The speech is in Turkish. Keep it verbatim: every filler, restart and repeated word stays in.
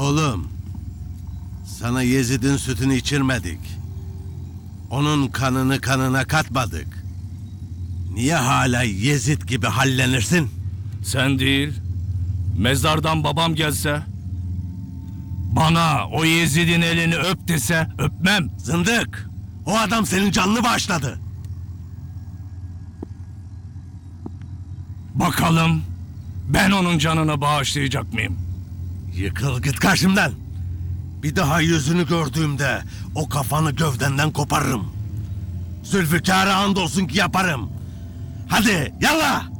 Oğlum, sana Yezid'in sütünü içirmedik. Onun kanını kanına katmadık. Niye hala Yezid gibi hallenirsin? Sen değil, mezardan babam gelse, bana o Yezid'in elini öp dese öpmem. Zındık! O adam senin canını bağışladı. Bakalım ben onun canını bağışlayacak mıyım? Yıkıl git karşımdan. Bir daha yüzünü gördüğümde o kafanı gövdenden koparırım. Zülfikar'a andolsun ki yaparım. Hadi yallah!